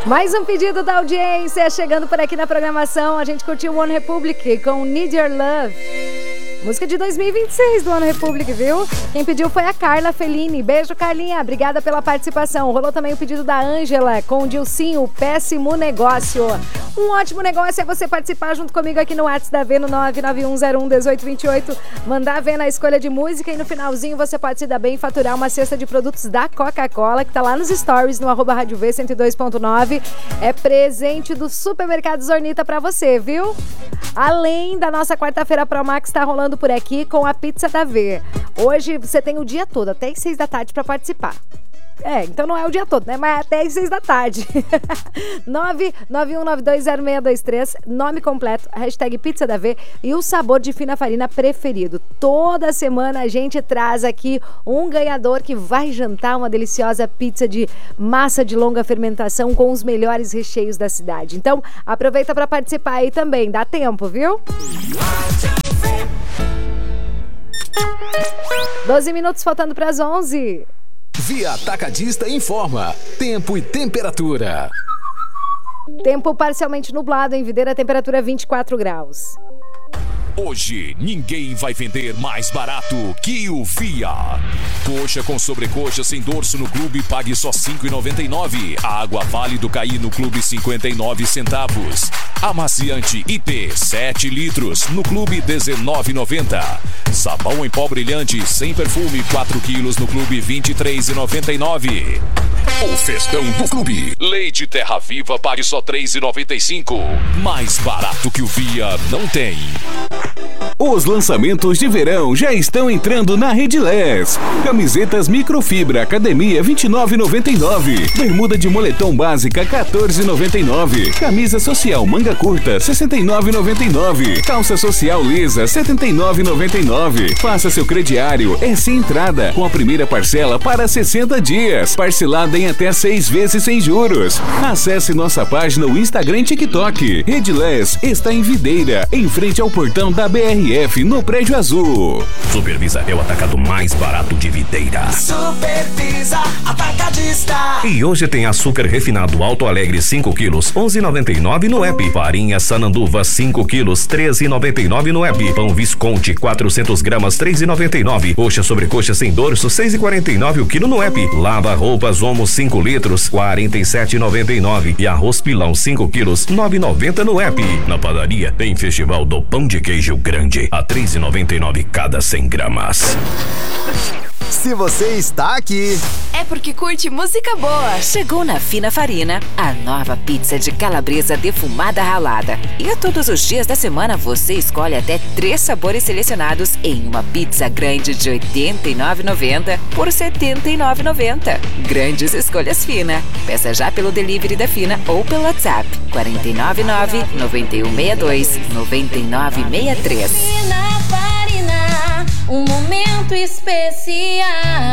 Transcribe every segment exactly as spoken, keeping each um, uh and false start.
Mais um pedido da audiência chegando por aqui na programação. A gente curtiu One Republic com Need Your Love. Música de dois mil e vinte e seis do One Republic, viu? Quem pediu foi a Carla Fellini. Beijo, Carlinha. Obrigada pela participação. Rolou também o pedido da Ângela com o Dilcinho, Péssimo Negócio. Um ótimo negócio é você participar junto comigo aqui no WhatsApp da V no nove nove um zero um um oito dois oito. Mandar ver na escolha de música e no finalzinho você pode se dar bem e faturar uma cesta de produtos da Coca-Cola que tá lá nos stories no arroba Rádio V cento e dois ponto nove. É presente do Supermercado Zornita pra você, viu? Além da nossa quarta-feira Pro Max, tá rolando por aqui com a Pizza da V. Hoje você tem o dia todo, até às seis da tarde pra participar. É, então não é o dia todo, né? Mas até às seis da tarde. nove nove um nove dois zero seis dois três, nome completo, hashtag Pizza da V e o sabor de fina farina preferido. Toda semana a gente traz aqui um ganhador que vai jantar uma deliciosa pizza de massa de longa fermentação com os melhores recheios da cidade. Então, aproveita para participar aí também, dá tempo, viu? doze minutos faltando para as onze. Via Atacadista informa tempo e temperatura. Tempo parcialmente nublado em Videira, temperatura vinte e quatro graus. Hoje ninguém vai vender mais barato que o Via. Coxa com sobrecoxa sem dorso no clube, pague só cinco reais e noventa e nove centavos. Água Vale do Caí no clube, cinquenta e nove centavos. Amaciante I P, sete litros, no clube, dezenove reais e noventa centavos. Sabão em pó brilhante sem perfume, quatro quilos no clube, vinte e três reais e noventa e nove centavos. O festão do clube. Leite Terra Viva, pague só três reais e noventa e cinco centavos. Mais barato que o Via não tem. Os lançamentos de verão já estão entrando na Redilés. Camisetas microfibra academia vinte e nove reais e noventa e nove centavos. Bermuda de moletom básica quatorze reais e noventa e nove centavos. Camisa social manga curta sessenta e nove reais e noventa e nove centavos. Calça social lisa setenta e nove reais e noventa e nove centavos. Faça seu crediário é sem entrada com a primeira parcela para sessenta dias, parcelada em até seis vezes sem juros. Acesse nossa página no Instagram e TikTok. Redilés está em Videira, em frente ao portão da B R F no Prédio Azul. Supervisa é o atacado mais barato de Videira. Supervisa Atacadista. E hoje tem açúcar refinado Alto Alegre cinco quilos, onze reais e noventa e nove centavos no app. Farinha Sananduva cinco quilos, treze reais e noventa e nove centavos no app. Pão Visconti quatrocentas gramas, três reais e noventa e nove centavos. Coxa sobre coxa sem dorso, seis reais e quarenta e nove centavos o quilo no app. Lava roupas Omo cinco litros, quarenta e sete reais e noventa e nove centavos. E arroz pilão cinco quilos, nove reais e noventa centavos no app. Na padaria tem Festival do Pão de Queijo Grande, a três reais e noventa e nove centavos cada cem gramas. Se você está aqui, é porque curte música boa. Chegou na Fina Farina a nova pizza de calabresa defumada ralada. E todos os dias da semana você escolhe até três sabores selecionados em uma pizza grande de oitenta e nove reais e noventa centavos por setenta e nove reais e noventa centavos. Grandes escolhas Fina. Peça já pelo delivery da Fina ou pelo WhatsApp quatro nove nove, nove um seis dois, nove nove seis três. Fina Farina, um momento especial.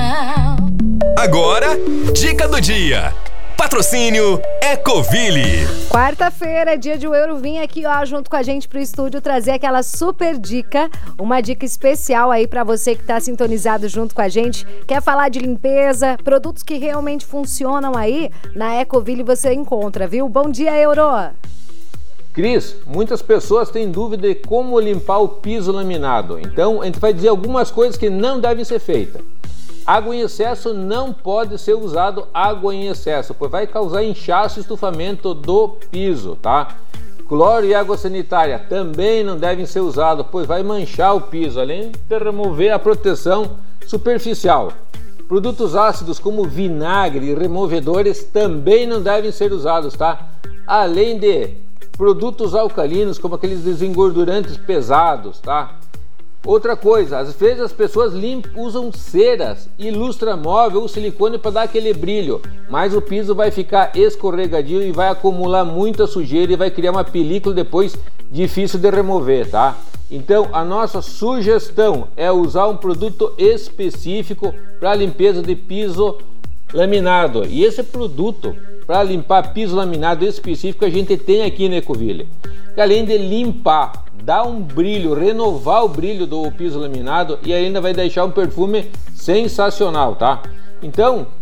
Agora, dica do dia. Patrocínio Ecoville. Quarta-feira, dia de o Euro vir aqui, ó, junto com a gente pro estúdio trazer aquela super dica, uma dica especial aí pra você que tá sintonizado junto com a gente. Quer falar de limpeza, produtos que realmente funcionam aí? Na Ecoville você encontra, viu? Bom dia, Euro! Cris, muitas pessoas têm dúvida de como limpar o piso laminado. Então, a gente vai dizer algumas coisas que não devem ser feitas. Água em excesso não pode ser usado água em excesso, pois vai causar inchaço e estufamento do piso, tá? Cloro e água sanitária também não devem ser usados, pois vai manchar o piso, além de remover a proteção superficial. Produtos ácidos como vinagre e removedores também não devem ser usados, tá? Além de produtos alcalinos como aqueles desengordurantes pesados, tá? Outra coisa, às vezes as pessoas limpam, usam ceras e lustramóvel ou silicone para dar aquele brilho, mas o piso vai ficar escorregadio e vai acumular muita sujeira e vai criar uma película depois difícil de remover, tá? Então a nossa sugestão é usar um produto específico para limpeza de piso laminado, e esse produto para limpar piso laminado específico a gente tem aqui na Ecoville, que além de limpar, dar um brilho, renovar o brilho do piso laminado e ainda vai deixar um perfume sensacional, tá? Então,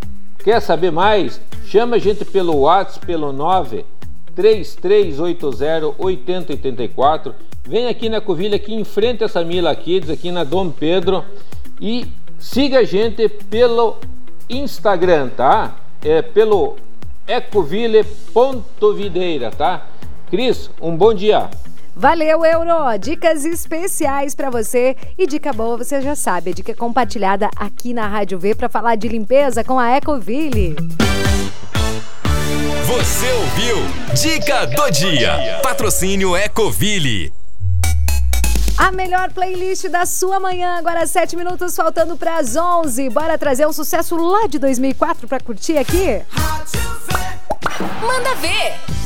Quer saber mais? Chama a gente pelo WhatsApp, pelo nove três três oito zero oito zero oito quatro. Vem aqui na Ecoville, aqui em frente a Samila Kids, aqui na Dom Pedro. E siga a gente pelo Instagram, tá? É pelo ecoville ponto videira, tá? Cris, um bom dia. Valeu, Euro! Dicas especiais pra você e dica boa, você já sabe, a dica compartilhada aqui na Rádio V pra falar de limpeza com a Ecoville. Você ouviu Dica do Dia. Patrocínio Ecoville. A melhor playlist da sua manhã, agora sete minutos faltando para as onze. Bora trazer um sucesso lá de dois mil e quatro pra curtir aqui? Manda ver!